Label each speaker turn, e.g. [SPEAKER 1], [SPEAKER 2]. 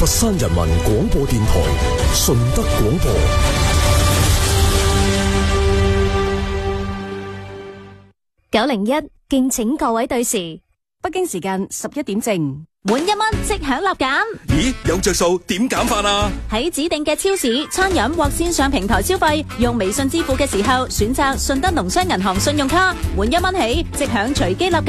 [SPEAKER 1] 佛山人民廣播電台順德廣播。
[SPEAKER 2] 901，敬請各位對時。
[SPEAKER 3] 北京時間11點正。
[SPEAKER 2] 滿1蚊即享立減。
[SPEAKER 4] 咦，有着數點減法啊？
[SPEAKER 2] 喺指定嘅超市、餐飲或線上平台消費，用微信支付嘅時候，選擇順德農商銀行信用卡，滿1蚊起，即享隨機立減。